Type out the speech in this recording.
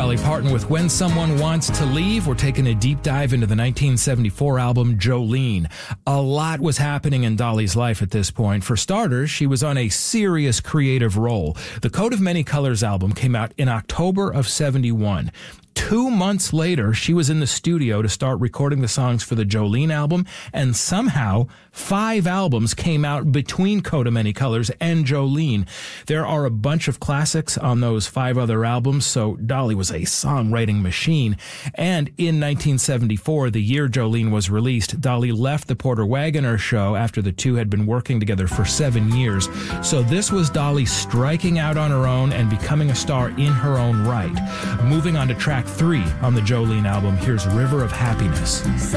Dolly Parton with When Someone Wants to Leave. We're taking a deep dive into the 1974 album Jolene. A lot was happening in Dolly's life at this point. For starters, she was on a serious creative roll. The Coat of Many Colors album came out in October of 71. 2 months later, she was in the studio to start recording the songs for the Jolene album, and somehow 5 albums came out between Coat of Many Colors and Jolene. There are a bunch of classics on those 5 other albums, so Dolly was a songwriting machine. And in 1974, the year Jolene was released, Dolly left the Porter Wagoner Show after the two had been working together for 7 years. So this was Dolly striking out on her own and becoming a star in her own right. Moving on to track 3 on the Jolene album, here's River of Happiness.